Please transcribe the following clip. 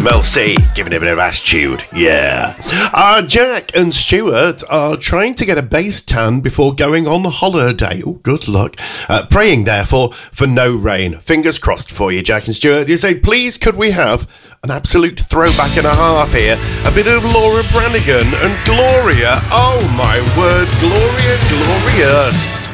Mel C, giving it a bit of attitude. Yeah. Jack and Stuart are trying to get a base tan before going on holiday. Oh, good luck. Praying, therefore, for no rain. Fingers crossed for you, Jack and Stuart. You say, please, could we have an absolute throwback and a half here? A bit of Laura Branigan and Gloria. Oh, my word. Gloria, glorious.